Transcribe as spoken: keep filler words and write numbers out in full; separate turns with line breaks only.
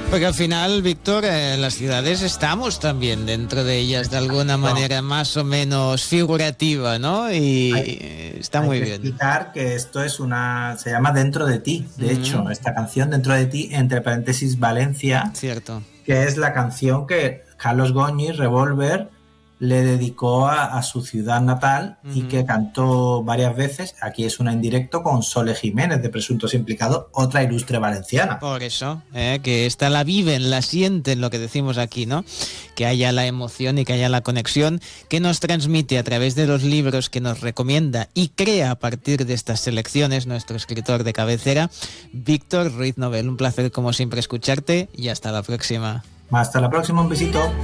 Porque al final, Víctor, eh, las ciudades estamos también dentro de ellas de alguna manera más o menos figurativa, ¿no? Y
hay,
está
hay
muy
que
bien.
explicar que esto es una... se llama Dentro de ti, de
Mm.
hecho, esta canción Dentro de ti, entre paréntesis Valencia,
Cierto.
que es la canción que Carlos Goñi, Revolver, le dedicó a, a su ciudad natal y
Uh-huh.
que cantó varias veces. Aquí es una en directo con Sole Jiménez, de Presuntos Implicados, otra ilustre valenciana.
Por eso, eh, que esta la viven, la sienten, lo que decimos aquí, ¿no? Que haya la emoción y que haya la conexión que nos transmite a través de los libros que nos recomienda y crea a partir de estas selecciones nuestro escritor de cabecera, Víctor Ruiz Novel. Un placer, como siempre, escucharte y hasta la próxima.
Hasta la próxima, un besito.